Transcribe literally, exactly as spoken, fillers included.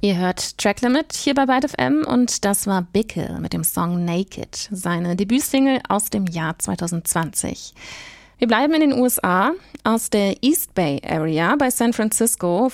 Ihr hört Track Limit hier bei Byte F M und das war Bickel mit dem Song Naked, seine Debütsingle aus dem Jahr zwanzig zwanzig. Wir bleiben in den U S A. Aus der East Bay Area bei San Francisco